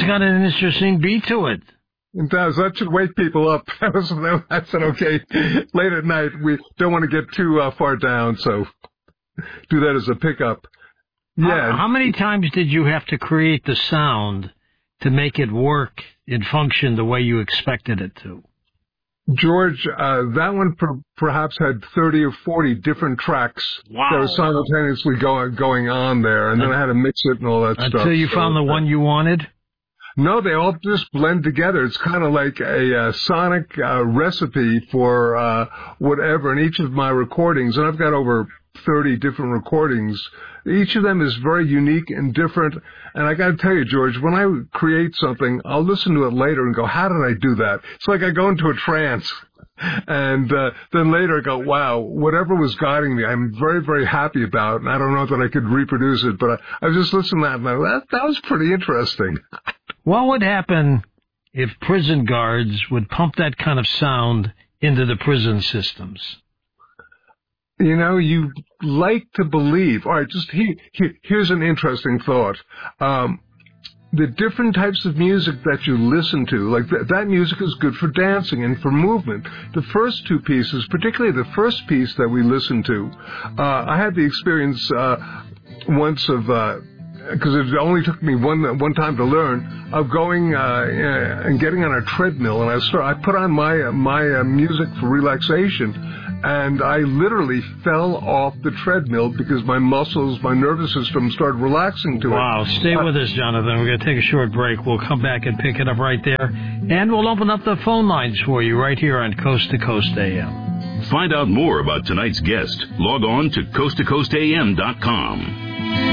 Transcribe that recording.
got an interesting beat to it. It does. That should wake people up. I said, okay, late at night, we don't want to get too far down, so do that as a pickup. Yeah. How many times did you have to create the sound to make it work and function the way you expected it to? George, that one perhaps had 30 or 40 different tracks that were simultaneously going on there, and then I had to mix it and all that stuff. Until you found the one you wanted? No, they all just blend together. It's kind of like a sonic recipe for whatever in each of my recordings, and I've got over 30 different recordings. Each of them is very unique and different, and I got to tell you, George, when I create something, I'll listen to it later and go, how did I do that? It's like I go into a trance, and then later I go, wow, whatever was guiding me, I'm very, very happy about, and I don't know that I could reproduce it, but I was just listening to that, and I go, that was pretty interesting. What would happen if prison guards would pump that kind of sound into the prison systems? You know, you like to believe. All right, just here's an interesting thought. The different types of music that you listen to, like that music is good for dancing and for movement. The first two pieces, particularly the first piece that we listened to, I had the experience once of, because it only took me one time to learn, of going and getting on a treadmill, and I put on my music for relaxation. And I literally fell off the treadmill because my muscles, my nervous system started relaxing to it. Wow. Stay with us, Jonathan. We're going to take a short break. We'll come back and pick it up right there. And we'll open up the phone lines for you right here on Coast to Coast AM. Find out more about tonight's guest. Log on to coasttocoastam.com.